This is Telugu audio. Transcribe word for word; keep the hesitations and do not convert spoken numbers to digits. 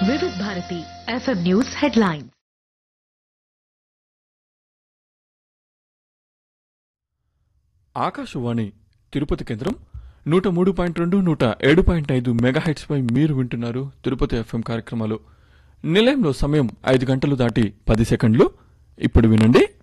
వివిధ Bharati FM news headlines. Akashvani Tirupati కేంద్రం నూట మూడు పాయింట్ రెండు నూట ఏడు పాయింట్ ఐదు మెగాహెట్స్ పై మీరు వింటున్నారు తిరుపతి ఎఫ్ఎం కార్యక్రమాలు. నిలయంలో సమయం ఐదు గంటలు దాటి పది సెకండ్లు. ఇప్పుడు వినండి